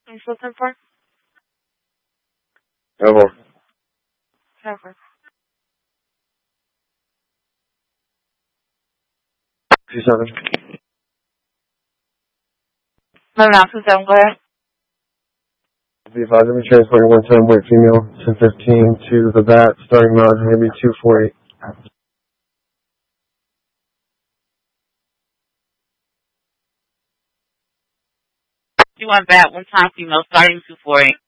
What are you looking for? Ever. Trevor. 27. No, 27, go ahead. Be advised, let me transport 110 weight female 1015 to the VAT, starting mileage maybe 248. You want that one time female starting 248.